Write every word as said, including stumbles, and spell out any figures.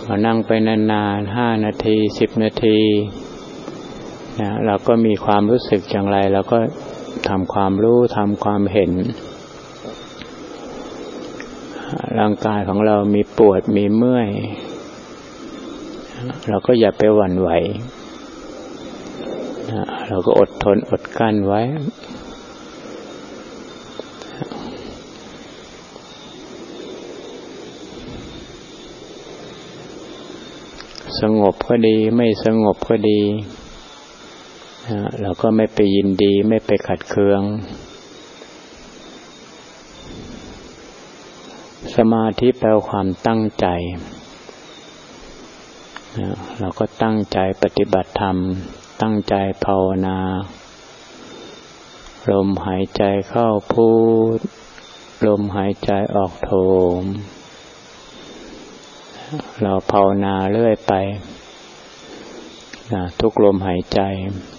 เรานั่งไปนานๆห้านาทีสิบนาทีนะเราก็มีความรู้สึกอย่างไรเราก็ทำความรู้ทำความเห็นร่างกายของเรามีปวดมีเมื่อยเราก็อย่าไปหวั่นไหวนะเราก็อดทนอดกลั้นไว้สงบก็ดีไม่สงบก็ดีนะเราก็ไม่ไปยินดีไม่ไปขัดเคืองสมาธิแปลว่าความตั้งใจนะเราก็ตั้งใจปฏิบัติธรรมตั้งใจภาวนาลมหายใจเข้าพุทลมหายใจออกโทเราภาวนาเรื่อยไปนะทุกลมหายใจ